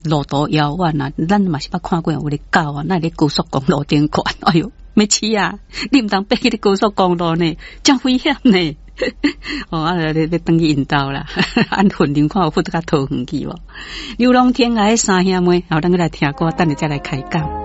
路途遥远啊，咱嘛是捌看过有咧狗啊，那咧高速公路顶看，哎哟，要死啊！你毋通爬去咧高速公路呢，真危险呢。哦，啊，要等去引导啦，按phần林看有翕得较桃远去无？流浪天涯三兄妹，后咱来听歌，等下再来开讲。